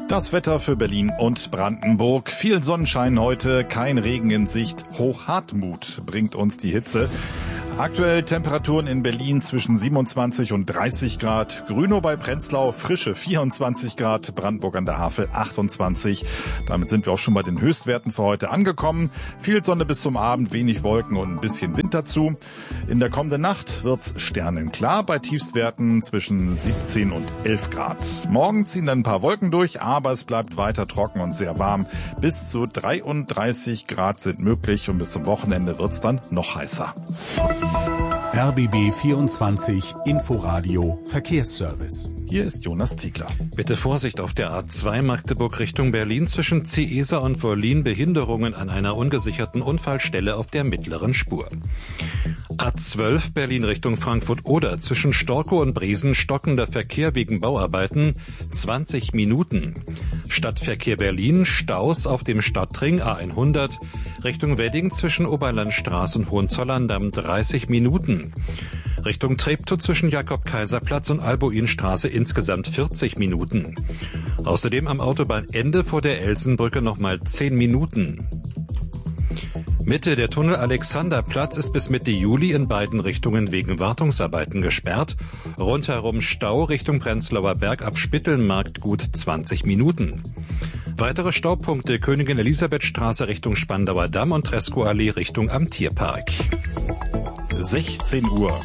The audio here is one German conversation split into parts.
Das Wetter für Berlin und Brandenburg. Viel Sonnenschein heute, kein Regen in Sicht. Hochhartmut bringt uns die Hitze. Aktuell Temperaturen in Berlin zwischen 27 und 30 Grad. Grünow bei Prenzlau frische 24 Grad. Brandenburg an der Havel 28. Damit sind wir auch schon bei den Höchstwerten für heute angekommen. Viel Sonne bis zum Abend, wenig Wolken und ein bisschen Wind dazu. In der kommenden Nacht wird's sternenklar bei Tiefstwerten zwischen 17 und 11 Grad. Morgen ziehen dann ein paar Wolken durch, aber es bleibt weiter trocken und sehr warm. Bis zu 33 Grad sind möglich und bis zum Wochenende wird's dann noch heißer. RBB 24 Inforadio Verkehrsservice. Hier ist Jonas Ziegler. Bitte Vorsicht auf der A2 Magdeburg Richtung Berlin zwischen Ciesa und Wollin. Behinderungen an einer ungesicherten Unfallstelle auf der mittleren Spur. A12 Berlin Richtung Frankfurt-Oder zwischen Storkow und Briesen stockender Verkehr wegen Bauarbeiten 20 Minuten. Stadtverkehr Berlin, Staus auf dem Stadtring A100 Richtung Wedding zwischen Oberlandstraße und Hohenzollern-Damm 30 Minuten. Richtung Treptow zwischen Jakob-Kaiser-Platz und Albuinstraße insgesamt 40 Minuten. Außerdem am Autobahnende vor der Elsenbrücke nochmal 10 Minuten. Mitte der Tunnel Alexanderplatz ist bis Mitte Juli in beiden Richtungen wegen Wartungsarbeiten gesperrt. Rundherum Stau Richtung Prenzlauer Berg ab Spittelmarkt gut 20 Minuten. Weitere Staupunkte Königin Elisabethstraße Richtung Spandauer Damm und Tresco-Allee Richtung am Tierpark. 16 Uhr.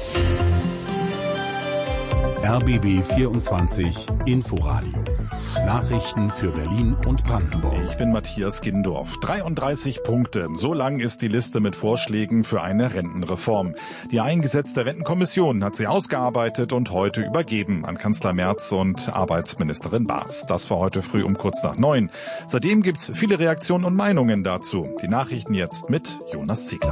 RBB 24 Inforadio. Nachrichten für Berlin und Brandenburg. Ich bin Matthias Gindorf. 33 Punkte. So lang ist die Liste mit Vorschlägen für eine Rentenreform. Die eingesetzte Rentenkommission hat sie ausgearbeitet und heute übergeben an Kanzler Merz und Arbeitsministerin Baas. Das war heute früh um kurz nach 9. Seitdem gibt's viele Reaktionen und Meinungen dazu. Die Nachrichten jetzt mit Jonas Ziegler.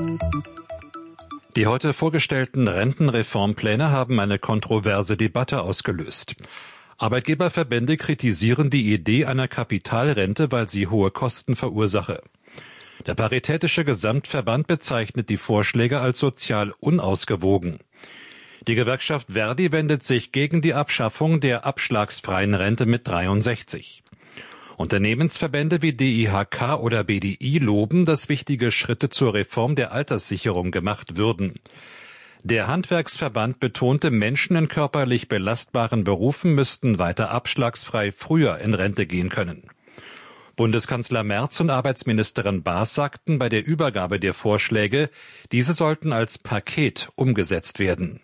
Die heute vorgestellten Rentenreformpläne haben eine kontroverse Debatte ausgelöst. Arbeitgeberverbände kritisieren die Idee einer Kapitalrente, weil sie hohe Kosten verursache. Der Paritätische Gesamtverband bezeichnet die Vorschläge als sozial unausgewogen. Die Gewerkschaft Verdi wendet sich gegen die Abschaffung der abschlagsfreien Rente mit 63. Unternehmensverbände wie DIHK oder BDI loben, dass wichtige Schritte zur Reform der Alterssicherung gemacht würden. Der Handwerksverband betonte, Menschen in körperlich belastbaren Berufen müssten weiter abschlagsfrei früher in Rente gehen können. Bundeskanzler Merz und Arbeitsministerin Baas sagten bei der Übergabe der Vorschläge, diese sollten als Paket umgesetzt werden.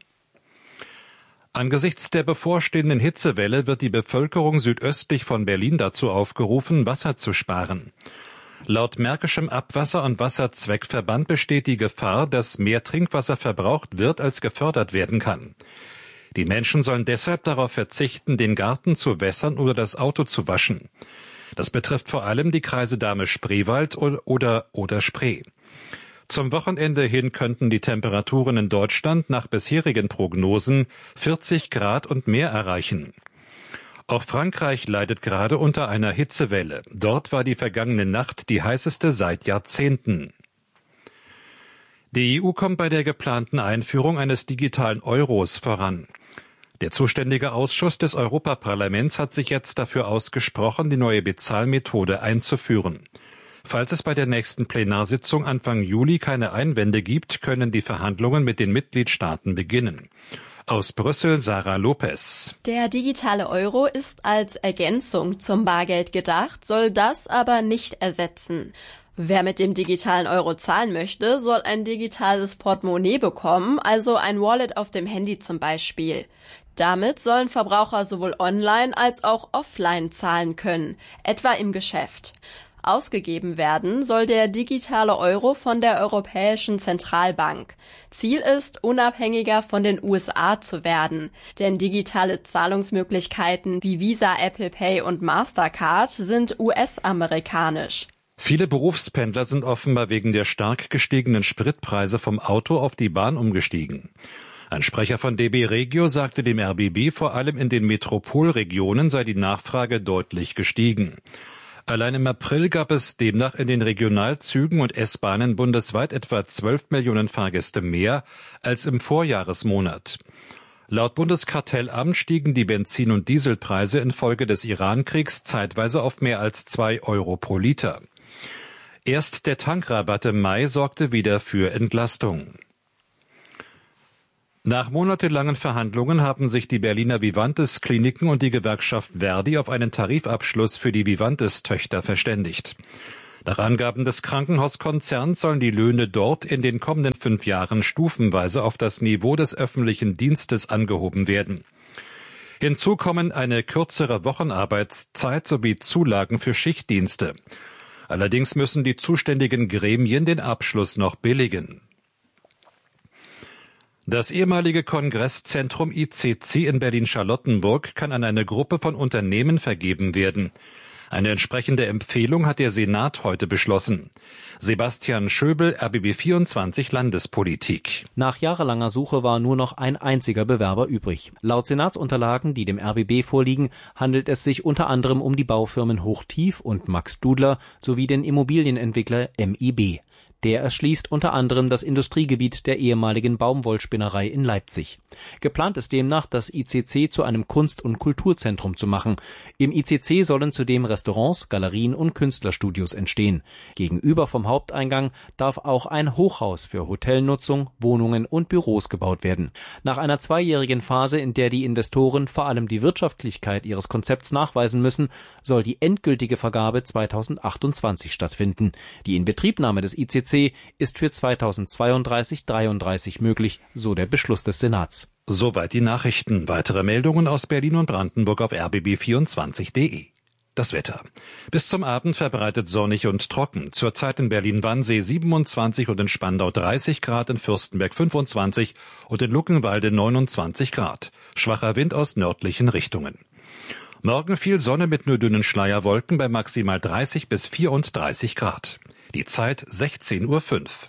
Angesichts der bevorstehenden Hitzewelle wird die Bevölkerung südöstlich von Berlin dazu aufgerufen, Wasser zu sparen. Laut Märkischem Abwasser- und Wasserzweckverband besteht die Gefahr, dass mehr Trinkwasser verbraucht wird, als gefördert werden kann. Die Menschen sollen deshalb darauf verzichten, den Garten zu wässern oder das Auto zu waschen. Das betrifft vor allem die Kreise Dahme-Spreewald oder Spree. Zum Wochenende hin könnten die Temperaturen in Deutschland nach bisherigen Prognosen 40 Grad und mehr erreichen. Auch Frankreich leidet gerade unter einer Hitzewelle. Dort war die vergangene Nacht die heißeste seit Jahrzehnten. Die EU kommt bei der geplanten Einführung eines digitalen Euros voran. Der zuständige Ausschuss des Europaparlaments hat sich jetzt dafür ausgesprochen, die neue Bezahlmethode einzuführen. Falls es bei der nächsten Plenarsitzung Anfang Juli keine Einwände gibt, können die Verhandlungen mit den Mitgliedstaaten beginnen. Aus Brüssel Sarah Lopez. Der digitale Euro ist als Ergänzung zum Bargeld gedacht, soll das aber nicht ersetzen. Wer mit dem digitalen Euro zahlen möchte, soll ein digitales Portemonnaie bekommen, also ein Wallet auf dem Handy zum Beispiel. Damit sollen Verbraucher sowohl online als auch offline zahlen können, etwa im Geschäft. Ausgegeben werden soll der digitale Euro von der Europäischen Zentralbank. Ziel ist, unabhängiger von den USA zu werden, denn digitale Zahlungsmöglichkeiten wie Visa, Apple Pay und Mastercard sind US-amerikanisch. Viele Berufspendler sind offenbar wegen der stark gestiegenen Spritpreise vom Auto auf die Bahn umgestiegen. Ein Sprecher von DB Regio sagte dem RBB, vor allem in den Metropolregionen sei die Nachfrage deutlich gestiegen. Allein im April gab es demnach in den Regionalzügen und S-Bahnen bundesweit etwa 12 Millionen Fahrgäste mehr als im Vorjahresmonat. Laut Bundeskartellamt stiegen die Benzin- und Dieselpreise infolge des Iran-Kriegs zeitweise auf mehr als 2 Euro pro Liter. Erst der Tankrabatt im Mai sorgte wieder für Entlastung. Nach monatelangen Verhandlungen haben sich die Berliner Vivantes-Kliniken und die Gewerkschaft Verdi auf einen Tarifabschluss für die Vivantes-Töchter verständigt. Nach Angaben des Krankenhauskonzerns sollen die Löhne dort in den kommenden 5 Jahren stufenweise auf das Niveau des öffentlichen Dienstes angehoben werden. Hinzu kommen eine kürzere Wochenarbeitszeit sowie Zulagen für Schichtdienste. Allerdings müssen die zuständigen Gremien den Abschluss noch billigen. Das ehemalige Kongresszentrum ICC in Berlin-Charlottenburg kann an eine Gruppe von Unternehmen vergeben werden. Eine entsprechende Empfehlung hat der Senat heute beschlossen. Sebastian Schöbel, RBB24 Landespolitik. Nach jahrelanger Suche war nur noch ein einziger Bewerber übrig. Laut Senatsunterlagen, die dem RBB vorliegen, handelt es sich unter anderem um die Baufirmen Hochtief und Max Dudler sowie den Immobilienentwickler MIB. Der erschließt unter anderem das Industriegebiet der ehemaligen Baumwollspinnerei in Leipzig. Geplant ist demnach, das ICC zu einem Kunst- und Kulturzentrum zu machen. Im ICC sollen zudem Restaurants, Galerien und Künstlerstudios entstehen. Gegenüber vom Haupteingang darf auch ein Hochhaus für Hotelnutzung, Wohnungen und Büros gebaut werden. Nach einer 2-jährigen Phase, in der die Investoren vor allem die Wirtschaftlichkeit ihres Konzepts nachweisen müssen, soll die endgültige Vergabe 2028 stattfinden. Die Inbetriebnahme des ICC ist für 2032/33 möglich, so der Beschluss des Senats. Soweit die Nachrichten. Weitere Meldungen aus Berlin und Brandenburg auf rbb24.de. Das Wetter. Bis zum Abend verbreitet sonnig und trocken. Zurzeit in Berlin-Wannsee 27 und in Spandau 30 Grad, in Fürstenberg 25 und in Luckenwalde 29 Grad. Schwacher Wind aus nördlichen Richtungen. Morgen viel Sonne mit nur dünnen Schleierwolken bei maximal 30 bis 34 Grad. Die Zeit 16:05 Uhr.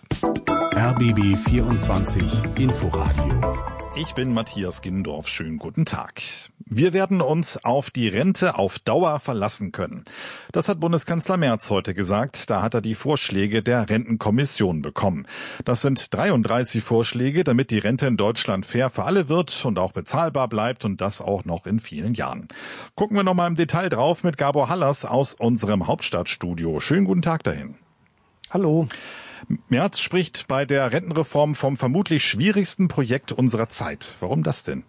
RBB 24 Inforadio. Ich bin Matthias Gindorf. Schönen guten Tag. Wir werden uns auf die Rente auf Dauer verlassen können. Das hat Bundeskanzler Merz heute gesagt. Da hat er die Vorschläge der Rentenkommission bekommen. Das sind 33 Vorschläge, damit die Rente in Deutschland fair für alle wird und auch bezahlbar bleibt und das auch noch in vielen Jahren. Gucken wir noch mal im Detail drauf mit Gabor Hallers aus unserem Hauptstadtstudio. Schönen guten Tag dahin. Hallo. Merz spricht bei der Rentenreform vom vermutlich schwierigsten Projekt unserer Zeit. Warum das denn?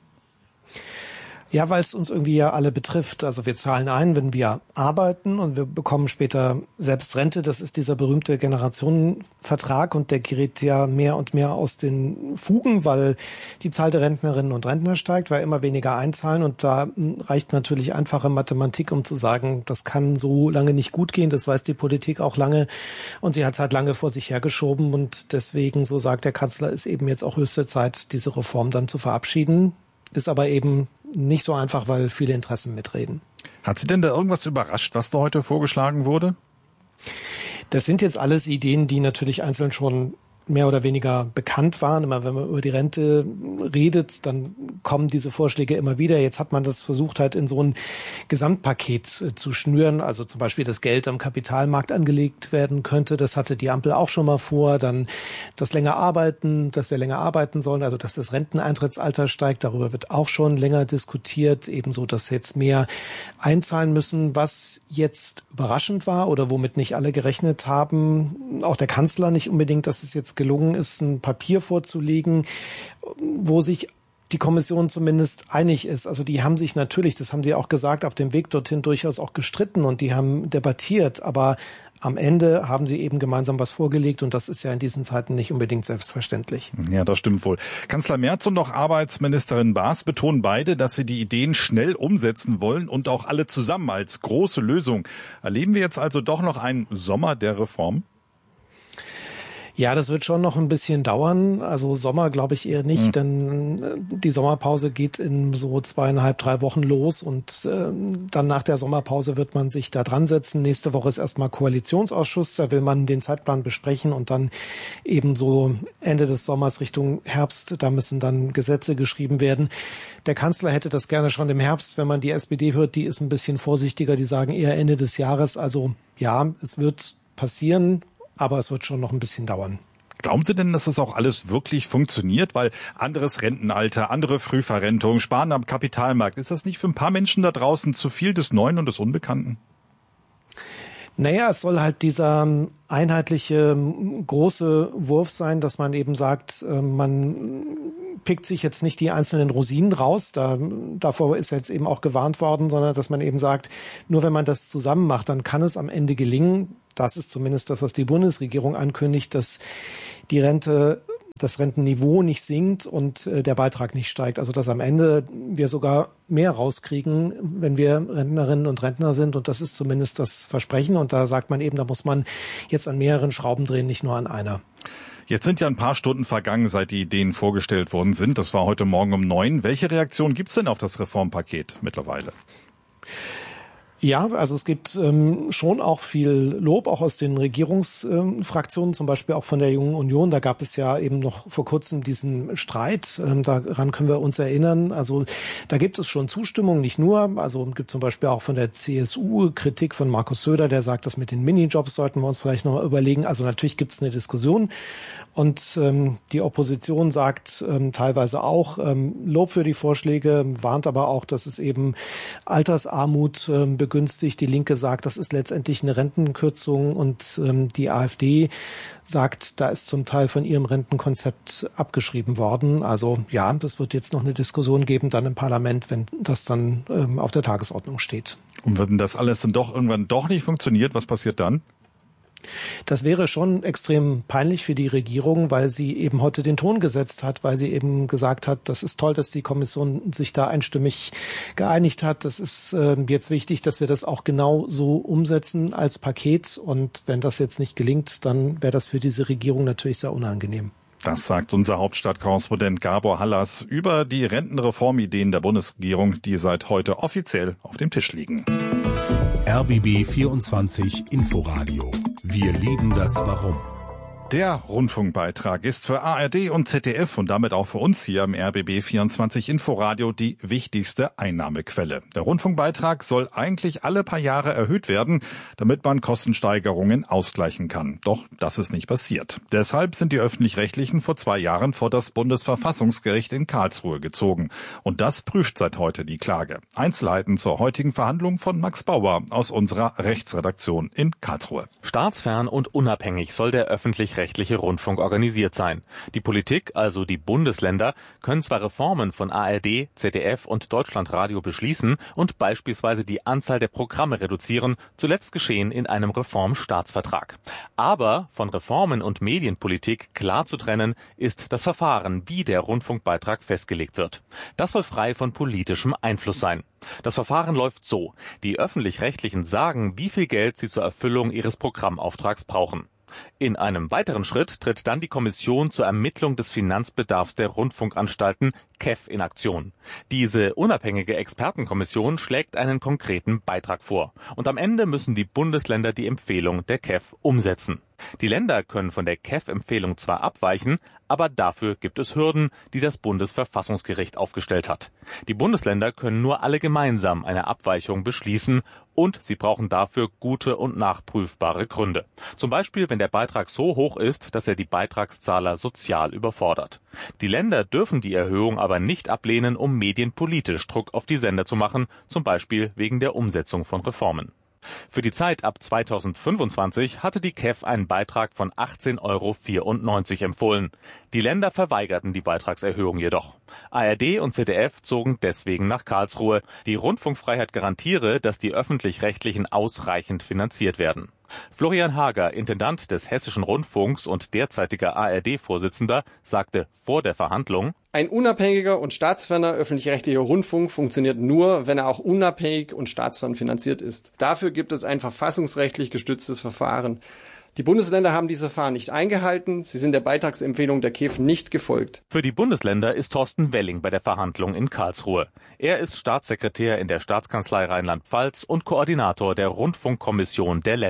Ja, weil es uns irgendwie ja alle betrifft. Also wir zahlen ein, wenn wir arbeiten und wir bekommen später selbst Rente. Das ist dieser berühmte Generationenvertrag und der gerät ja mehr und mehr aus den Fugen, weil die Zahl der Rentnerinnen und Rentner steigt, weil immer weniger einzahlen und da reicht natürlich einfache Mathematik, um zu sagen, das kann so lange nicht gut gehen. Das weiß die Politik auch lange und sie hat es halt lange vor sich hergeschoben und deswegen, so sagt der Kanzler, ist eben jetzt auch höchste Zeit, diese Reform dann zu verabschieden. Ist aber eben nicht so einfach, weil viele Interessen mitreden. Hat Sie denn da irgendwas überrascht, was da heute vorgeschlagen wurde? Das sind jetzt alles Ideen, die natürlich einzeln schon mehr oder weniger bekannt waren. Immer wenn man über die Rente redet, dann kommen diese Vorschläge immer wieder. Jetzt hat man das versucht, halt in so ein Gesamtpaket zu schnüren. Also zum Beispiel das Geld am Kapitalmarkt angelegt werden könnte. Das hatte die Ampel auch schon mal vor. Dann das länger arbeiten, dass wir länger arbeiten sollen. Also dass das Renteneintrittsalter steigt. Darüber wird auch schon länger diskutiert. Ebenso, dass jetzt mehr einzahlen müssen. Was jetzt überraschend war oder womit nicht alle gerechnet haben, auch der Kanzler nicht unbedingt, dass es jetzt gelungen ist, ein Papier vorzulegen, wo sich die Kommission zumindest einig ist. Also die haben sich natürlich, das haben sie auch gesagt, auf dem Weg dorthin durchaus auch gestritten und die haben debattiert, aber am Ende haben sie eben gemeinsam was vorgelegt und das ist ja in diesen Zeiten nicht unbedingt selbstverständlich. Ja, das stimmt wohl. Kanzler Merz und auch Arbeitsministerin Baas betonen beide, dass sie die Ideen schnell umsetzen wollen und auch alle zusammen als große Lösung. Erleben wir jetzt also doch noch einen Sommer der Reform? Ja, das wird schon noch ein bisschen dauern. Also Sommer glaube ich eher nicht, denn die Sommerpause geht in so 2,5, 3 Wochen los und dann nach der Sommerpause wird man sich da dran setzen. Nächste Woche ist erstmal Koalitionsausschuss, da will man den Zeitplan besprechen und dann eben so Ende des Sommers Richtung Herbst, da müssen dann Gesetze geschrieben werden. Der Kanzler hätte das gerne schon im Herbst, wenn man die SPD hört, die ist ein bisschen vorsichtiger, die sagen eher Ende des Jahres. Also ja, es wird passieren. Aber es wird schon noch ein bisschen dauern. Glauben Sie denn, dass das auch alles wirklich funktioniert? Weil anderes Rentenalter, andere Frühverrentung, Sparen am Kapitalmarkt, ist das nicht für ein paar Menschen da draußen zu viel des Neuen und des Unbekannten? Naja, es soll halt dieser einheitliche große Wurf sein, dass man eben sagt, man pickt sich jetzt nicht die einzelnen Rosinen raus, davor ist jetzt eben auch gewarnt worden, sondern dass man eben sagt, nur wenn man das zusammen macht, dann kann es am Ende gelingen. Das ist zumindest das, was die Bundesregierung ankündigt, dass das Rentenniveau nicht sinkt und der Beitrag nicht steigt. Also dass am Ende wir sogar mehr rauskriegen, wenn wir Rentnerinnen und Rentner sind. Und das ist zumindest das Versprechen. Und da sagt man eben, da muss man jetzt an mehreren Schrauben drehen, nicht nur an einer. Jetzt sind ja ein paar Stunden vergangen, seit die Ideen vorgestellt worden sind. Das war heute Morgen um 9. Welche Reaktion gibt's denn auf das Reformpaket mittlerweile? Ja, also es gibt schon auch viel Lob, auch aus den Regierungsfraktionen, zum Beispiel auch von der Jungen Union. Da gab es ja eben noch vor kurzem diesen Streit. Daran können wir uns erinnern. Also da gibt es schon Zustimmung, nicht nur. Also gibt zum Beispiel auch von der CSU Kritik von Markus Söder, der sagt, das mit den Minijobs sollten wir uns vielleicht noch mal überlegen. Also natürlich gibt es eine Diskussion. Und die Opposition sagt teilweise auch Lob für die Vorschläge, warnt aber auch, dass es eben Altersarmut begünstigt. Die Linke sagt, das ist letztendlich eine Rentenkürzung und die AfD sagt, da ist zum Teil von ihrem Rentenkonzept abgeschrieben worden. Also ja, das wird jetzt noch eine Diskussion geben dann im Parlament, wenn das dann auf der Tagesordnung steht. Und wenn das alles dann doch irgendwann doch nicht funktioniert, was passiert dann? Das wäre schon extrem peinlich für die Regierung, weil sie eben heute den Ton gesetzt hat, weil sie eben gesagt hat, das ist toll, dass die Kommission sich da einstimmig geeinigt hat. Das ist jetzt wichtig, dass wir das auch genau so umsetzen als Paket. Und wenn das jetzt nicht gelingt, dann wäre das für diese Regierung natürlich sehr unangenehm. Das sagt unser Hauptstadtkorrespondent Gabor Hallas über die Rentenreformideen der Bundesregierung, die seit heute offiziell auf dem Tisch liegen. RBB 24 Inforadio. Wir lieben das Warum. Der Rundfunkbeitrag ist für ARD und ZDF und damit auch für uns hier im RBB 24 Inforadio die wichtigste Einnahmequelle. Der Rundfunkbeitrag soll eigentlich alle paar Jahre erhöht werden, damit man Kostensteigerungen ausgleichen kann. Doch das ist nicht passiert. Deshalb sind die Öffentlich-Rechtlichen vor 2 Jahren vor das Bundesverfassungsgericht in Karlsruhe gezogen. Und das prüft seit heute die Klage. Einzelheiten zur heutigen Verhandlung von Max Bauer aus unserer Rechtsredaktion in Karlsruhe. Staatsfern und unabhängig soll der öffentlich-rechtliche Rundfunk organisiert sein. Die Politik, also die Bundesländer, können zwar Reformen von ARD, ZDF und Deutschlandradio beschließen und beispielsweise die Anzahl der Programme reduzieren, zuletzt geschehen in einem Reformstaatsvertrag. Aber von Reformen und Medienpolitik klar zu trennen ist das Verfahren, wie der Rundfunkbeitrag festgelegt wird. Das soll frei von politischem Einfluss sein. Das Verfahren läuft so: Die Öffentlich-Rechtlichen sagen, wie viel Geld sie zur Erfüllung ihres Programmauftrags brauchen. In einem weiteren Schritt tritt dann die Kommission zur Ermittlung des Finanzbedarfs der Rundfunkanstalten KEF in Aktion. Diese unabhängige Expertenkommission schlägt einen konkreten Beitrag vor. Und am Ende müssen die Bundesländer die Empfehlung der KEF umsetzen. Die Länder können von der KEF-Empfehlung zwar abweichen, aber dafür gibt es Hürden, die das Bundesverfassungsgericht aufgestellt hat. Die Bundesländer können nur alle gemeinsam eine Abweichung beschließen und sie brauchen dafür gute und nachprüfbare Gründe. Zum Beispiel, wenn der Beitrag so hoch ist, dass er die Beitragszahler sozial überfordert. Die Länder dürfen die Erhöhung aber nicht ablehnen, um medienpolitisch Druck auf die Sender zu machen, zum Beispiel wegen der Umsetzung von Reformen. Für die Zeit ab 2025 hatte die KEF einen Beitrag von 18,94 € empfohlen. Die Länder verweigerten die Beitragserhöhung jedoch. ARD und ZDF zogen deswegen nach Karlsruhe. Die Rundfunkfreiheit garantiere, dass die Öffentlich-Rechtlichen ausreichend finanziert werden. Florian Hager, Intendant des Hessischen Rundfunks und derzeitiger ARD-Vorsitzender, sagte vor der Verhandlung: Ein unabhängiger und staatsferner öffentlich-rechtlicher Rundfunk funktioniert nur, wenn er auch unabhängig und staatsfern finanziert ist. Dafür gibt es ein verfassungsrechtlich gestütztes Verfahren. Die Bundesländer haben dieses Verfahren nicht eingehalten. Sie sind der Beitragsempfehlung der KEF nicht gefolgt. Für die Bundesländer ist Thorsten Welling bei der Verhandlung in Karlsruhe. Er ist Staatssekretär in der Staatskanzlei Rheinland-Pfalz und Koordinator der Rundfunkkommission der Länder.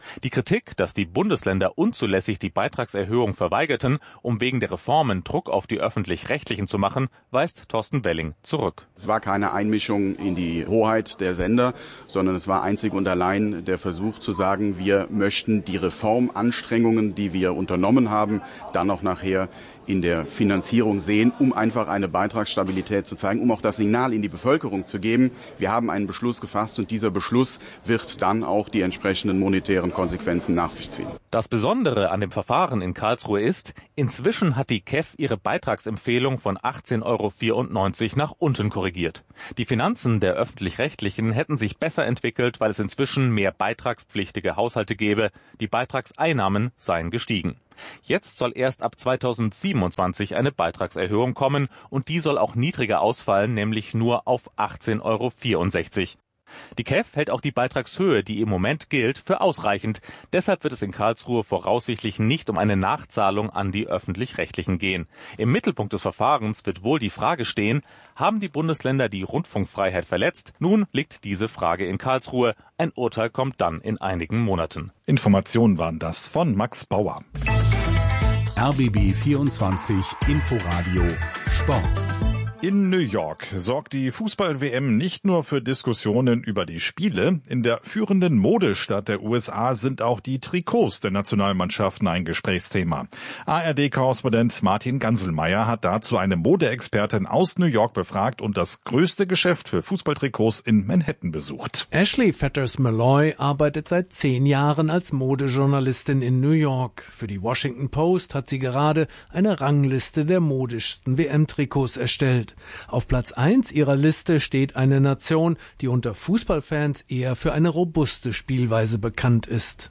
Die Kritik, dass die Bundesländer unzulässig die Beitragserhöhung verweigerten, um wegen der Reformen Druck auf die Öffentlich-Rechtlichen zu machen, weist Thorsten Welling zurück. Es war keine Einmischung in die Hoheit der Sender, sondern es war einzig und allein der Versuch zu sagen, wir möchten die Reformanstrengungen, die wir unternommen haben, dann auch nachher in der Finanzierung sehen, um einfach eine Beitragsstabilität zu zeigen, um auch das Signal in die Bevölkerung zu geben. Wir haben einen Beschluss gefasst und dieser Beschluss wird dann auch die entsprechenden monetären Konsequenzen nach sich ziehen. Das Besondere an dem Verfahren in Karlsruhe ist, inzwischen hat die KEF ihre Beitragsempfehlung von 18,94 € nach unten korrigiert. Die Finanzen der Öffentlich-Rechtlichen hätten sich besser entwickelt, weil es inzwischen mehr beitragspflichtige Haushalte gäbe. Die Beitragseinnahmen seien gestiegen. Jetzt soll erst ab 2027 eine Beitragserhöhung kommen und die soll auch niedriger ausfallen, nämlich nur auf 18,64 €. Die KEF hält auch die Beitragshöhe, die im Moment gilt, für ausreichend. Deshalb wird es in Karlsruhe voraussichtlich nicht um eine Nachzahlung an die Öffentlich-Rechtlichen gehen. Im Mittelpunkt des Verfahrens wird wohl die Frage stehen, haben die Bundesländer die Rundfunkfreiheit verletzt? Nun liegt diese Frage in Karlsruhe. Ein Urteil kommt dann in einigen Monaten. Informationen waren das von Max Bauer. RBB 24 Inforadio Sport. In New York sorgt die Fußball-WM nicht nur für Diskussionen über die Spiele. In der führenden Modestadt der USA sind auch die Trikots der Nationalmannschaften ein Gesprächsthema. ARD-Korrespondent Martin Ganselmeier hat dazu eine Modeexpertin aus New York befragt und das größte Geschäft für Fußballtrikots in Manhattan besucht. Ashley Fetters-Malloy arbeitet seit 10 Jahren als Modejournalistin in New York. Für die Washington Post hat sie gerade eine Rangliste der modischsten WM-Trikots erstellt. Auf Platz 1 ihrer Liste steht eine Nation, die unter Fußballfans eher für eine robuste Spielweise bekannt ist.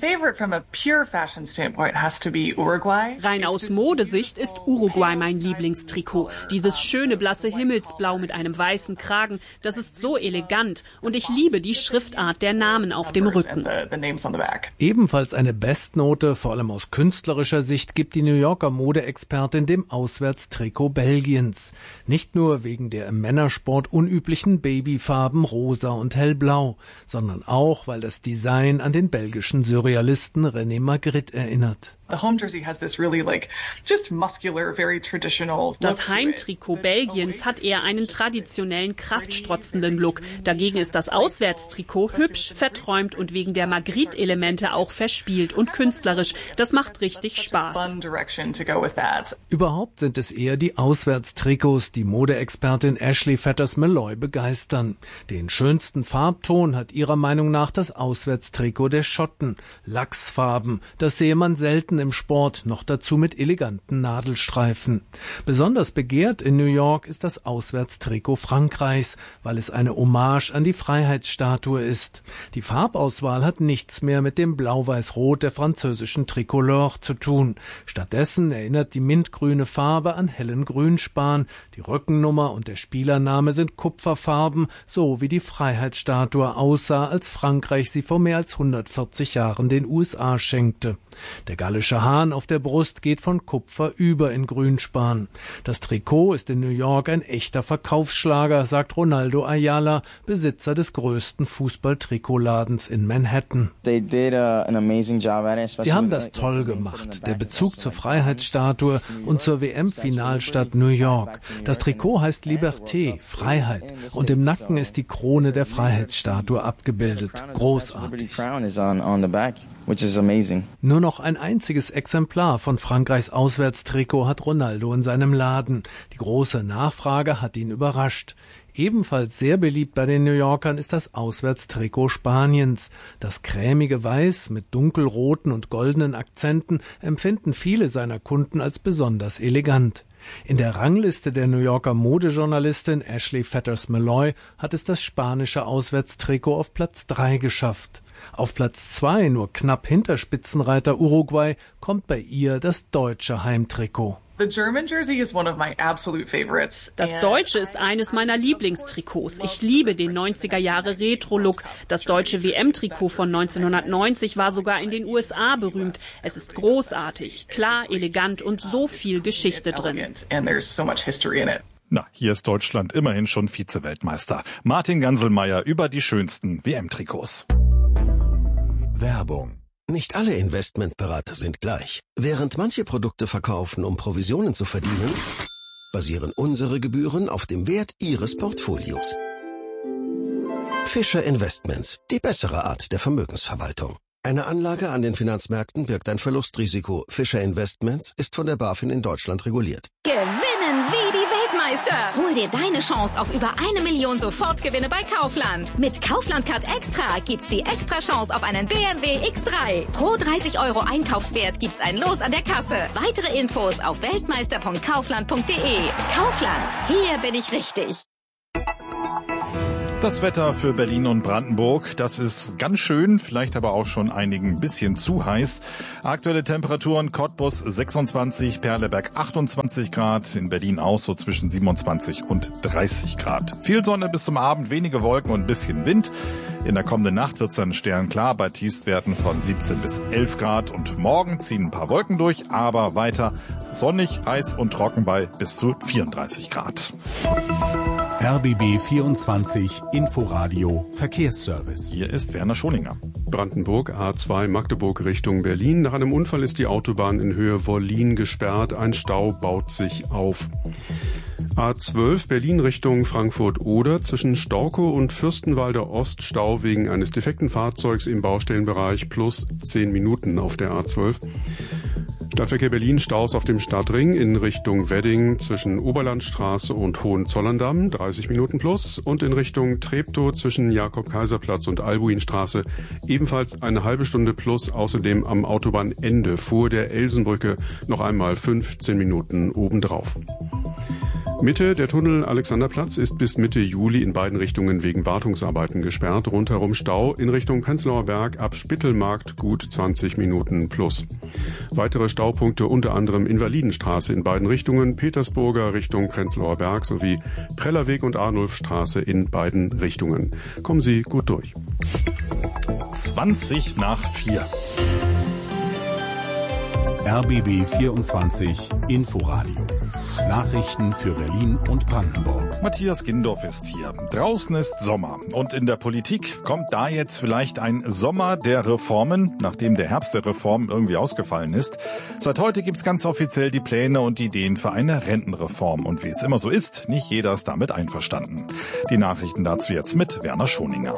Rein aus Modesicht ist Uruguay mein Lieblingstrikot. Dieses schöne blasse Himmelsblau mit einem weißen Kragen, das ist so elegant und ich liebe die Schriftart der Namen auf dem Rücken. Ebenfalls eine Bestnote, vor allem aus künstlerischer Sicht, gibt die New Yorker Modeexpertin dem Auswärtstrikot Belgiens. Nicht nur wegen der im Männersport unüblichen Babyfarben rosa und hellblau, sondern auch, weil das Design an den belgischen Surrealisten René Magritte erinnert. Das Heimtrikot Belgiens hat eher einen traditionellen, kraftstrotzenden Look. Dagegen ist das Auswärtstrikot hübsch, verträumt und wegen der Magritte-Elemente auch verspielt und künstlerisch. Das macht richtig Spaß. Überhaupt sind es eher die Auswärtstrikots, die Modeexpertin Ashley Fetters-Malloy begeistern. Den schönsten Farbton hat ihrer Meinung nach das Auswärtstrikot der Schotten. Lachsfarben, das sehe man selten im Sport, noch dazu mit eleganten Nadelstreifen. Besonders begehrt in New York ist das Auswärtstrikot Frankreichs, weil es eine Hommage an die Freiheitsstatue ist. Die Farbauswahl hat nichts mehr mit dem Blau-Weiß-Rot der französischen Tricolore zu tun. Stattdessen erinnert die mintgrüne Farbe an hellen Grünspan. Die Rückennummer und der Spielername sind Kupferfarben, so wie die Freiheitsstatue aussah, als Frankreich sie vor mehr als 140 Jahren den USA schenkte. Der gallische Hahn auf der Brust geht von Kupfer über in Grünspan. Das Trikot ist in New York ein echter Verkaufsschlager, sagt Ronaldo Ayala, Besitzer des größten Fußball-Trikotladens in Manhattan. Sie haben das toll gemacht. Der Bezug zur Freiheitsstatue und zur WM-Finalstadt New York. Das Trikot heißt Liberté, Freiheit. Und im Nacken ist die Krone der Freiheitsstatue abgebildet. Großartig. Nur noch ein einziges Exemplar von Frankreichs Auswärtstrikot hat Ronaldo in seinem Laden. Die große Nachfrage hat ihn überrascht. Ebenfalls sehr beliebt bei den New Yorkern ist das Auswärtstrikot Spaniens. Das cremige Weiß mit dunkelroten und goldenen Akzenten empfinden viele seiner Kunden als besonders elegant. In der Rangliste der New Yorker Modejournalistin Ashley Fetters-Malloy hat es das spanische Auswärtstrikot auf Platz 3 geschafft. Auf Platz 2, nur knapp hinter Spitzenreiter Uruguay, kommt bei ihr das deutsche Heimtrikot. Das Deutsche ist eines meiner Lieblingstrikots. Ich liebe den 90er-Jahre-Retro-Look. Das deutsche WM-Trikot von 1990 war sogar in den USA berühmt. Es ist großartig, klar, elegant und so viel Geschichte drin. Na, hier ist Deutschland immerhin schon Vize-Weltmeister. Martin Ganselmeier über die schönsten WM-Trikots. Werbung Nicht alle Investmentberater sind gleich. Während manche Produkte verkaufen, um Provisionen zu verdienen, basieren unsere Gebühren auf dem Wert Ihres Portfolios. Fischer Investments, die bessere Art der Vermögensverwaltung. Eine Anlage an den Finanzmärkten birgt ein Verlustrisiko. Fischer Investments ist von der BaFin in Deutschland reguliert. Gewinnen wie die Weltmeister! Hol dir deine Chance auf über 1 Million Sofortgewinne bei Kaufland. Mit Kaufland Card Extra gibt's die extra Chance auf einen BMW X3. Pro 30 € Einkaufswert gibt's ein Los an der Kasse. Weitere Infos auf weltmeister.kaufland.de. Kaufland, hier bin ich richtig. Das Wetter für Berlin und Brandenburg, das ist ganz schön, vielleicht aber auch schon einigen ein bisschen zu heiß. Aktuelle Temperaturen: Cottbus 26, Perleberg 28 Grad, in Berlin auch so zwischen 27 und 30 Grad. Viel Sonne bis zum Abend, wenige Wolken und ein bisschen Wind. In der kommenden Nacht wird's dann sternklar bei Tiefstwerten von 17 bis 11 Grad. Und morgen ziehen ein paar Wolken durch, aber weiter sonnig, heiß und trocken bei bis zu 34 Grad. RBB 24 Inforadio Verkehrsservice. Hier ist Werner Schoninger. Brandenburg, A2 Magdeburg Richtung Berlin. Nach einem Unfall ist die Autobahn in Höhe Wollin gesperrt. Ein Stau baut sich auf. A12 Berlin Richtung Frankfurt-Oder. Zwischen Storkow und Fürstenwalder Ost Stau wegen eines defekten Fahrzeugs im Baustellenbereich plus 10 Minuten auf der A12. Stadtverkehr Berlin, Staus auf dem Stadtring in Richtung Wedding zwischen Oberlandstraße und Hohenzollerndamm, 30 Minuten plus. Und in Richtung Treptow zwischen Jakob-Kaiser-Platz und Albuinstraße ebenfalls eine halbe Stunde plus. Außerdem am Autobahnende vor der Elsenbrücke noch einmal 15 Minuten obendrauf. Mitte der Tunnel Alexanderplatz ist bis Mitte Juli in beiden Richtungen wegen Wartungsarbeiten gesperrt. Rundherum Stau in Richtung Prenzlauer Berg ab Spittelmarkt gut 20 Minuten plus. Weitere Staupunkte unter anderem Invalidenstraße in beiden Richtungen, Petersburger Richtung Prenzlauer Berg sowie Prellerweg und Arnulfstraße in beiden Richtungen. Kommen Sie gut durch. 20 nach 4. RBB 24 Inforadio. Nachrichten für Berlin und Brandenburg. Matthias Gindorf ist hier. Draußen ist Sommer. Und in der Politik kommt da jetzt vielleicht ein Sommer der Reformen, nachdem der Herbst der Reform irgendwie ausgefallen ist. Seit heute gibt's ganz offiziell die Pläne und Ideen für eine Rentenreform. Und wie es immer so ist, nicht jeder ist damit einverstanden. Die Nachrichten dazu jetzt mit Werner Schoninger.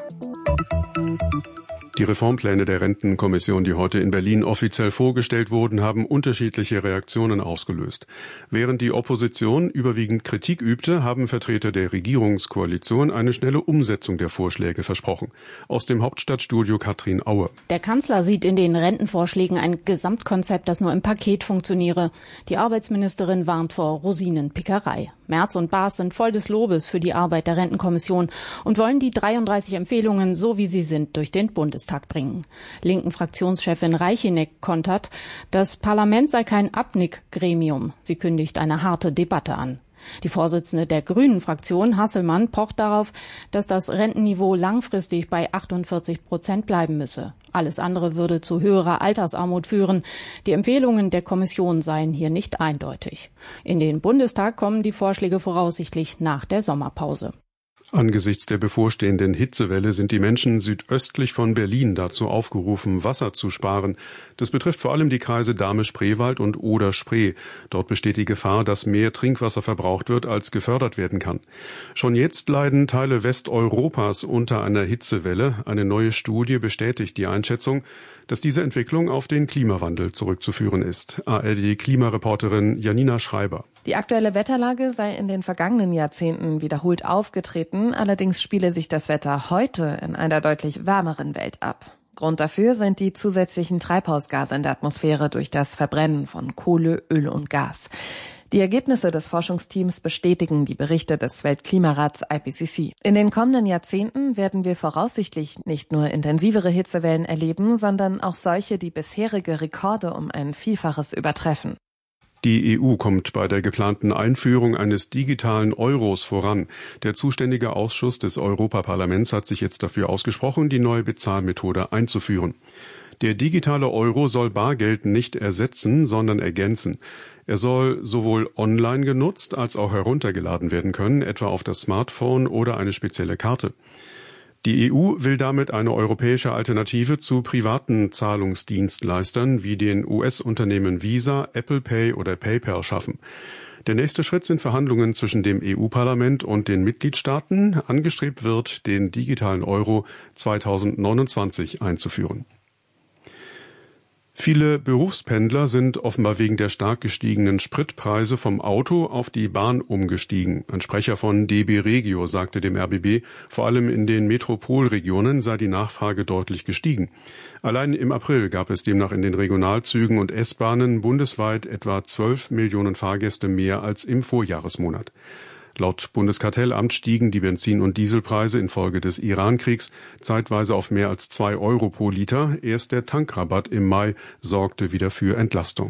Die Reformpläne der Rentenkommission, die heute in Berlin offiziell vorgestellt wurden, haben unterschiedliche Reaktionen ausgelöst. Während die Opposition überwiegend Kritik übte, haben Vertreter der Regierungskoalition eine schnelle Umsetzung der Vorschläge versprochen. Aus dem Hauptstadtstudio Katrin Aue. Der Kanzler sieht in den Rentenvorschlägen ein Gesamtkonzept, das nur im Paket funktioniere. Die Arbeitsministerin warnt vor Rosinenpickerei. Merz und Baas sind voll des Lobes für die Arbeit der Rentenkommission und wollen die 33 Empfehlungen, so wie sie sind, durch den Bundestag bringen. Linken Fraktionschefin Reicheneck kontert, das Parlament sei kein Abnickgremium. Sie kündigt eine harte Debatte an. Die Vorsitzende der Grünen-Fraktion, Hasselmann, pocht darauf, dass das Rentenniveau langfristig bei 48% bleiben müsse. Alles andere würde zu höherer Altersarmut führen. Die Empfehlungen der Kommission seien hier nicht eindeutig. In den Bundestag kommen die Vorschläge voraussichtlich nach der Sommerpause. Angesichts der bevorstehenden Hitzewelle sind die Menschen südöstlich von Berlin dazu aufgerufen, Wasser zu sparen. Das betrifft vor allem die Kreise Dahme-Spreewald und Oder-Spree. Dort besteht die Gefahr, dass mehr Trinkwasser verbraucht wird, als gefördert werden kann. Schon jetzt leiden Teile Westeuropas unter einer Hitzewelle. Eine neue Studie bestätigt die Einschätzung, dass diese Entwicklung auf den Klimawandel zurückzuführen ist. ARD-Klimareporterin Janina Schreiber. Die aktuelle Wetterlage sei in den vergangenen Jahrzehnten wiederholt aufgetreten, allerdings spiele sich das Wetter heute in einer deutlich wärmeren Welt ab. Grund dafür sind die zusätzlichen Treibhausgase in der Atmosphäre durch das Verbrennen von Kohle, Öl und Gas. Die Ergebnisse des Forschungsteams bestätigen die Berichte des Weltklimarats IPCC. In den kommenden Jahrzehnten werden wir voraussichtlich nicht nur intensivere Hitzewellen erleben, sondern auch solche, die bisherige Rekorde um ein Vielfaches übertreffen. Die EU kommt bei der geplanten Einführung eines digitalen Euros voran. Der zuständige Ausschuss des Europaparlaments hat sich jetzt dafür ausgesprochen, die neue Bezahlmethode einzuführen. Der digitale Euro soll Bargeld nicht ersetzen, sondern ergänzen. Er soll sowohl online genutzt als auch heruntergeladen werden können, etwa auf das Smartphone oder eine spezielle Karte. Die EU will damit eine europäische Alternative zu privaten Zahlungsdienstleistern wie den US-Unternehmen Visa, Apple Pay oder PayPal schaffen. Der nächste Schritt sind Verhandlungen zwischen dem EU-Parlament und den Mitgliedstaaten. Angestrebt wird, den digitalen Euro 2029 einzuführen. Viele Berufspendler sind offenbar wegen der stark gestiegenen Spritpreise vom Auto auf die Bahn umgestiegen. Ein Sprecher von DB Regio sagte dem RBB, vor allem in den Metropolregionen sei die Nachfrage deutlich gestiegen. Allein im April gab es demnach in den Regionalzügen und S-Bahnen bundesweit etwa 12 Millionen Fahrgäste mehr als im Vorjahresmonat. Laut Bundeskartellamt stiegen die Benzin- und Dieselpreise infolge des Iran-Kriegs zeitweise auf mehr als 2 Euro pro Liter. Erst der Tankrabatt im Mai sorgte wieder für Entlastung.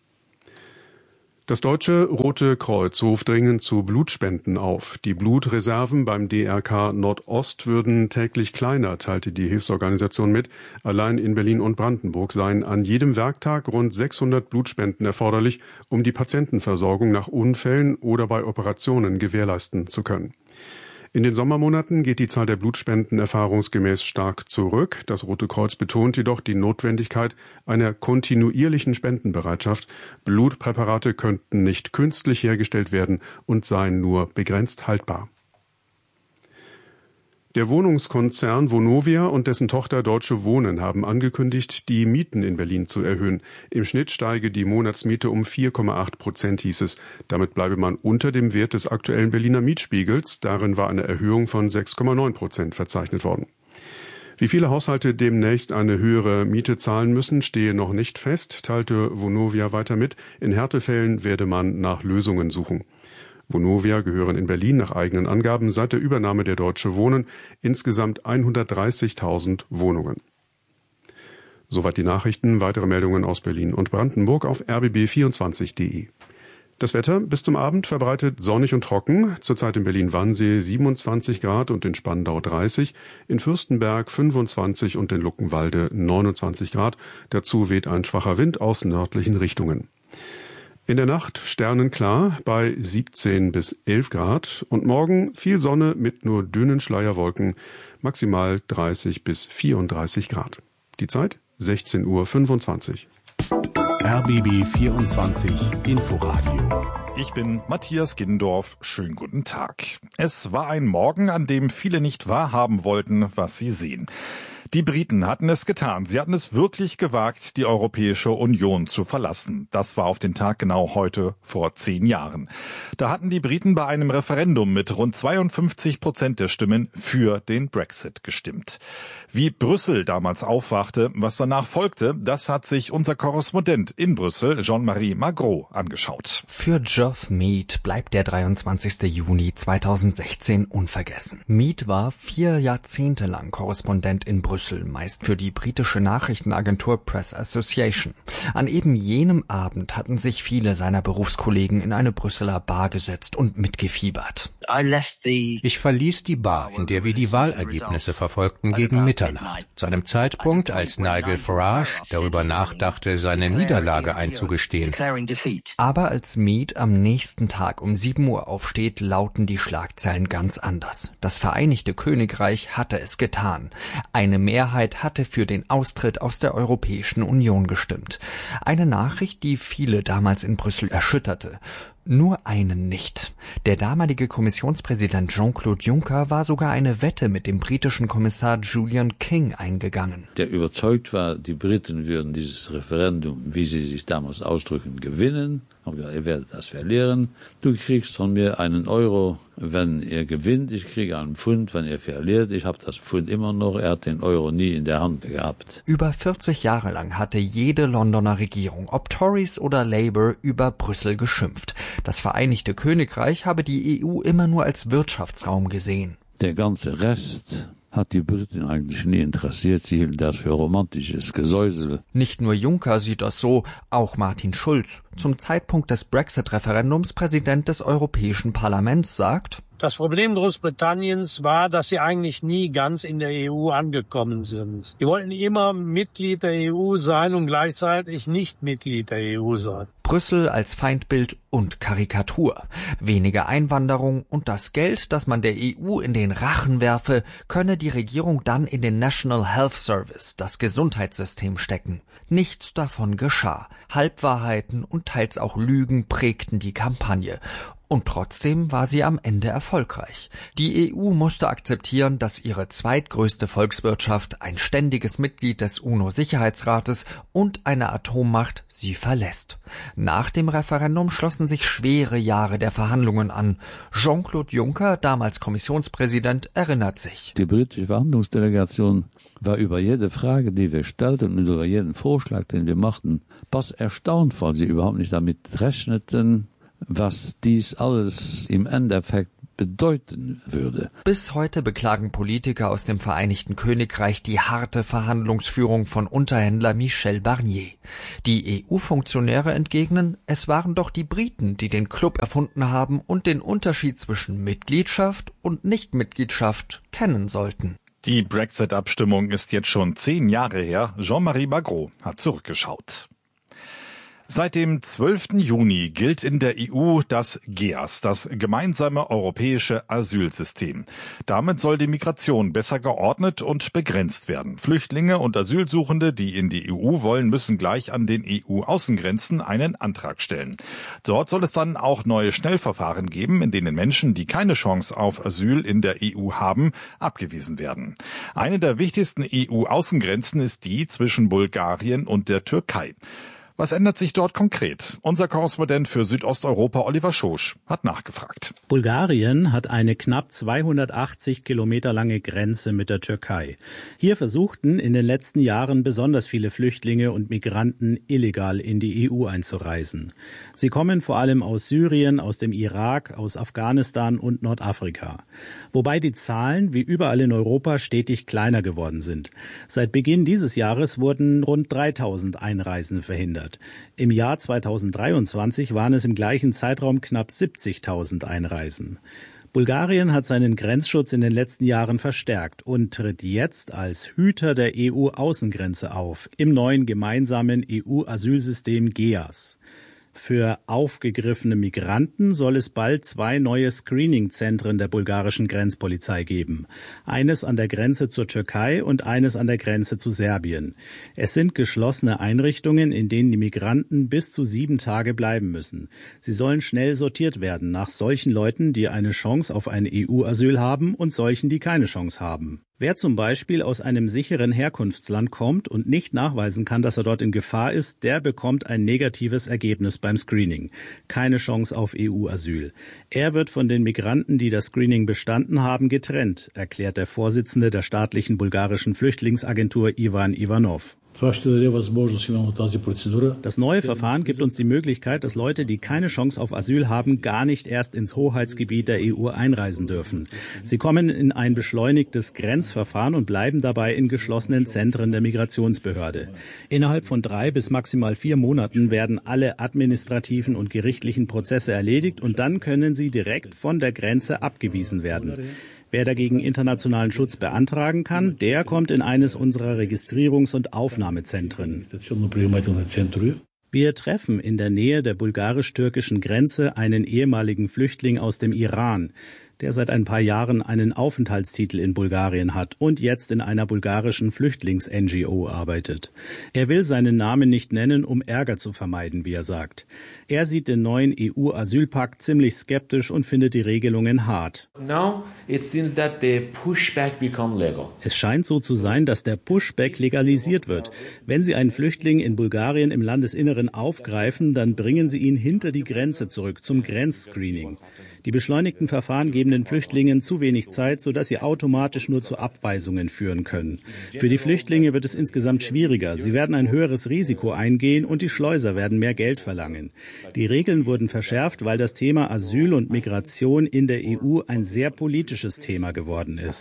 Das Deutsche Rote Kreuz ruft dringend zu Blutspenden auf. Die Blutreserven beim DRK Nordost würden täglich kleiner, teilte die Hilfsorganisation mit. Allein in Berlin und Brandenburg seien an jedem Werktag rund 600 Blutspenden erforderlich, um die Patientenversorgung nach Unfällen oder bei Operationen gewährleisten zu können. In den Sommermonaten geht die Zahl der Blutspenden erfahrungsgemäß stark zurück. Das Rote Kreuz betont jedoch die Notwendigkeit einer kontinuierlichen Spendenbereitschaft. Blutpräparate könnten nicht künstlich hergestellt werden und seien nur begrenzt haltbar. Der Wohnungskonzern Vonovia und dessen Tochter Deutsche Wohnen haben angekündigt, die Mieten in Berlin zu erhöhen. Im Schnitt steige die Monatsmiete um 4,8%, hieß es. Damit bleibe man unter dem Wert des aktuellen Berliner Mietspiegels. Darin war eine Erhöhung von 6,9% verzeichnet worden. Wie viele Haushalte demnächst eine höhere Miete zahlen müssen, stehe noch nicht fest, teilte Vonovia weiter mit. In Härtefällen werde man nach Lösungen suchen. Vonovia gehören in Berlin nach eigenen Angaben seit der Übernahme der Deutsche Wohnen insgesamt 130.000 Wohnungen. Soweit die Nachrichten. Weitere Meldungen aus Berlin und Brandenburg auf rbb24.de. Das Wetter bis zum Abend verbreitet sonnig und trocken. Zurzeit in Berlin-Wannsee 27 Grad und in Spandau 30, in Fürstenberg 25 und in Luckenwalde 29 Grad. Dazu weht ein schwacher Wind aus nördlichen Richtungen. In der Nacht sternenklar bei 17 bis 11 Grad und morgen viel Sonne mit nur dünnen Schleierwolken, maximal 30 bis 34 Grad. Die Zeit 16:25 Uhr. RBB 24 Inforadio. Ich bin Matthias Gindorf. Schönen guten Tag. Es war ein Morgen, an dem viele nicht wahrhaben wollten, was sie sehen. Die Briten hatten es getan. Sie hatten es wirklich gewagt, die Europäische Union zu verlassen. Das war auf den Tag genau heute vor 10 Jahren. Da hatten die Briten bei einem Referendum mit rund 52% der Stimmen für den Brexit gestimmt. Wie Brüssel damals aufwachte, was danach folgte, das hat sich unser Korrespondent in Brüssel, Jean-Marie Magro, angeschaut. Für Geoff Mead bleibt der 23. Juni 2016 unvergessen. Mead war 4 Jahrzehnte lang Korrespondent in Brüssel, meist für die britische Nachrichtenagentur Press Association. An eben jenem Abend hatten sich viele seiner Berufskollegen in eine Brüsseler Bar gesetzt und mitgefiebert. Ich verließ die Bar, in der wir die Wahlergebnisse verfolgten, gegen Mitternacht. Zu einem Zeitpunkt, als Nigel Farage darüber nachdachte, seine Niederlage einzugestehen. Aber als Mead am nächsten Tag um 7 Uhr aufsteht, lauten die Schlagzeilen ganz anders. Das Vereinigte Königreich hatte es getan. Eine Mehrheit hatte für den Austritt aus der Europäischen Union gestimmt. Eine Nachricht, die viele damals in Brüssel erschütterte. Nur einen nicht. Der damalige Kommissionspräsident Jean-Claude Juncker war sogar eine Wette mit dem britischen Kommissar Julian King eingegangen. Der überzeugt war, die Briten würden dieses Referendum, wie sie sich damals ausdrücken, gewinnen. Ich habe gesagt, ihr werdet das verlieren. Du kriegst von mir €1, wenn ihr gewinnt. Ich kriege einen Pfund, wenn ihr verliert. Ich habe das Pfund immer noch. Er hat den Euro nie in der Hand gehabt. Über 40 Jahre lang hatte jede Londoner Regierung, ob Tories oder Labour, über Brüssel geschimpft. Das Vereinigte Königreich habe die EU immer nur als Wirtschaftsraum gesehen. Der ganze Rest hat die Briten eigentlich nie interessiert. Sie hielten das für romantisches Gesäusel. Nicht nur Juncker sieht das so, auch Martin Schulz, zum Zeitpunkt des Brexit-Referendums Präsident des Europäischen Parlaments, sagt: Das Problem Großbritanniens war, dass sie eigentlich nie ganz in der EU angekommen sind. Sie wollten immer Mitglied der EU sein und gleichzeitig nicht Mitglied der EU sein. Brüssel als Feindbild und Karikatur. Weniger Einwanderung und das Geld, das man der EU in den Rachen werfe, könne die Regierung dann in den National Health Service, das Gesundheitssystem, stecken. Nichts davon geschah. Halbwahrheiten und teils auch Lügen prägten die Kampagne. Und trotzdem war sie am Ende erfolgreich. Die EU musste akzeptieren, dass ihre zweitgrößte Volkswirtschaft, ein ständiges Mitglied des UNO-Sicherheitsrates und eine Atommacht sie verlässt. Nach dem Referendum schlossen sich schwere Jahre der Verhandlungen an. Jean-Claude Juncker, damals Kommissionspräsident, erinnert sich. Die britische Verhandlungsdelegation war über jede Frage, die wir stellten und über jeden Vorschlag, den wir machten, fast erstaunt, weil sie überhaupt nicht damit rechneten, was dies alles im Endeffekt bedeuten würde. Bis heute beklagen Politiker aus dem Vereinigten Königreich die harte Verhandlungsführung von Unterhändler Michel Barnier. Die EU-Funktionäre entgegnen, es waren doch die Briten, die den Club erfunden haben und den Unterschied zwischen Mitgliedschaft und Nichtmitgliedschaft kennen sollten. Die Brexit-Abstimmung ist jetzt schon 10 Jahre her. Jean-Marie Bagro hat zurückgeschaut. Seit dem 12. Juni gilt in der EU das GEAS, das gemeinsame europäische Asylsystem. Damit soll die Migration besser geordnet und begrenzt werden. Flüchtlinge und Asylsuchende, die in die EU wollen, müssen gleich an den EU-Außengrenzen einen Antrag stellen. Dort soll es dann auch neue Schnellverfahren geben, in denen Menschen, die keine Chance auf Asyl in der EU haben, abgewiesen werden. Eine der wichtigsten EU-Außengrenzen ist die zwischen Bulgarien und der Türkei. Was ändert sich dort konkret? Unser Korrespondent für Südosteuropa, Oliver Schosch, hat nachgefragt. Bulgarien hat eine knapp 280 Kilometer lange Grenze mit der Türkei. Hier versuchten in den letzten Jahren besonders viele Flüchtlinge und Migranten illegal in die EU einzureisen. Sie kommen vor allem aus Syrien, aus dem Irak, aus Afghanistan und Nordafrika. Wobei die Zahlen wie überall in Europa stetig kleiner geworden sind. Seit Beginn dieses Jahres wurden rund 3000 Einreisen verhindert. Im Jahr 2023 waren es im gleichen Zeitraum knapp 70.000 Einreisen. Bulgarien hat seinen Grenzschutz in den letzten Jahren verstärkt und tritt jetzt als Hüter der EU-Außengrenze auf, im neuen gemeinsamen EU-Asylsystem GEAS. Für aufgegriffene Migranten soll es bald 2 neue Screening-Zentren der bulgarischen Grenzpolizei geben. Eines an der Grenze zur Türkei und eines an der Grenze zu Serbien. Es sind geschlossene Einrichtungen, in denen die Migranten bis zu 7 Tage bleiben müssen. Sie sollen schnell sortiert werden nach solchen Leuten, die eine Chance auf ein EU-Asyl haben und solchen, die keine Chance haben. Wer zum Beispiel aus einem sicheren Herkunftsland kommt und nicht nachweisen kann, dass er dort in Gefahr ist, der bekommt ein negatives Ergebnis beim Screening. Keine Chance auf EU-Asyl. Er wird von den Migranten, die das Screening bestanden haben, getrennt, erklärt der Vorsitzende der staatlichen bulgarischen Flüchtlingsagentur Ivan Ivanov. Das neue Verfahren gibt uns die Möglichkeit, dass Leute, die keine Chance auf Asyl haben, gar nicht erst ins Hoheitsgebiet der EU einreisen dürfen. Sie kommen in ein beschleunigtes Grenzverfahren und bleiben dabei in geschlossenen Zentren der Migrationsbehörde. Innerhalb von 3 bis maximal 4 Monaten werden alle administrativen und gerichtlichen Prozesse erledigt und dann können sie direkt von der Grenze abgewiesen werden. Wer dagegen internationalen Schutz beantragen kann, der kommt in eines unserer Registrierungs- und Aufnahmezentren. Wir treffen in der Nähe der bulgarisch-türkischen Grenze einen ehemaligen Flüchtling aus dem Iran, der seit ein paar Jahren einen Aufenthaltstitel in Bulgarien hat und jetzt in einer bulgarischen Flüchtlings-NGO arbeitet. Er will seinen Namen nicht nennen, um Ärger zu vermeiden, wie er sagt. Er sieht den neuen EU-Asylpakt ziemlich skeptisch und findet die Regelungen hart. Es scheint so zu sein, dass der Pushback legalisiert wird. Wenn Sie einen Flüchtling in Bulgarien im Landesinneren aufgreifen, dann bringen Sie ihn hinter die Grenze zurück zum Grenzscreening. Die beschleunigten Verfahren geben den Flüchtlingen zu wenig Zeit, sodass sie automatisch nur zu Abweisungen führen können. Für die Flüchtlinge wird es insgesamt schwieriger. Sie werden ein höheres Risiko eingehen und die Schleuser werden mehr Geld verlangen. Die Regeln wurden verschärft, weil das Thema Asyl und Migration in der EU ein sehr politisches Thema geworden ist.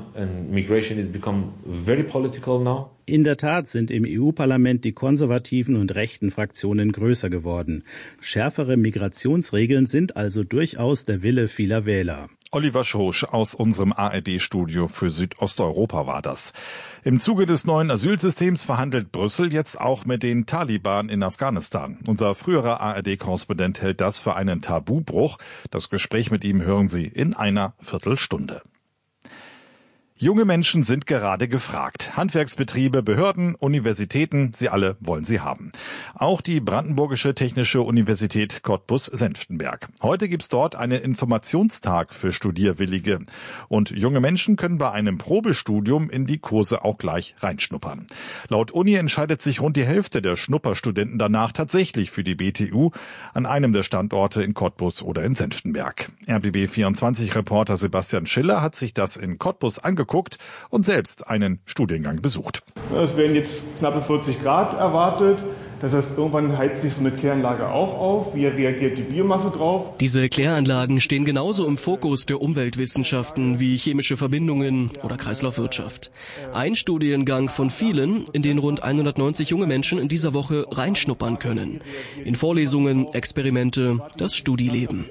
In der Tat sind im EU-Parlament die konservativen und rechten Fraktionen größer geworden. Schärfere Migrationsregeln sind also durchaus der Wille vieler Wähler. Oliver Schosch aus unserem ARD-Studio für Südosteuropa war das. Im Zuge des neuen Asylsystems verhandelt Brüssel jetzt auch mit den Taliban in Afghanistan. Unser früherer ARD-Korrespondent hält das für einen Tabubruch. Das Gespräch mit ihm hören Sie in einer Viertelstunde. Junge Menschen sind gerade gefragt. Handwerksbetriebe, Behörden, Universitäten, sie alle wollen sie haben. Auch die Brandenburgische Technische Universität Cottbus-Senftenberg. Heute gibt's dort einen Informationstag für Studierwillige. Und junge Menschen können bei einem Probestudium in die Kurse auch gleich reinschnuppern. Laut Uni entscheidet sich rund die Hälfte der Schnupperstudenten danach tatsächlich für die BTU an einem der Standorte in Cottbus oder in Senftenberg. RBB24-Reporter Sebastian Schiller hat sich das in Cottbus angeguckt und selbst einen Studiengang besucht. Es werden jetzt knappe 40 Grad erwartet. Das heißt, irgendwann heizt sich so eine Kläranlage auch auf. Wie reagiert die Biomasse drauf? Diese Kläranlagen stehen genauso im Fokus der Umweltwissenschaften wie chemische Verbindungen oder Kreislaufwirtschaft. Ein Studiengang von vielen, in den rund 190 junge Menschen in dieser Woche reinschnuppern können. In Vorlesungen, Experimente, das Studieleben.